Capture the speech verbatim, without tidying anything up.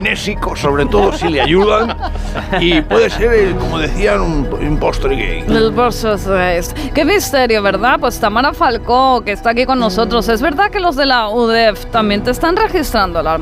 Nésico, sobre todo si le ayudan, y puede ser, eh, como decían, un, un postre gay. El postre es. Qué misterio, ¿verdad? Pues Tamara Falcó, que está aquí con nosotros. ¿Es verdad que los de la U D E F también te están registrando la